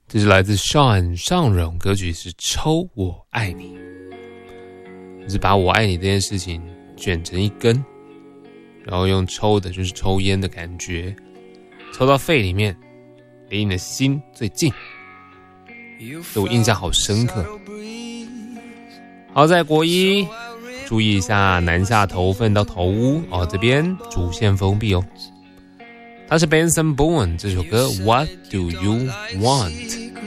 这是来自 Sean 尚荣，歌曲是抽我爱你，就是把我爱你这件事情卷成一根，然后用抽的就是抽烟的感觉，抽到肺里面，离你的心最近，对我印象好深刻。好，在国一注意一下南下头份到头屋哦，这边主线封闭哦。它是 Benson Boone 这首歌 What Do You Want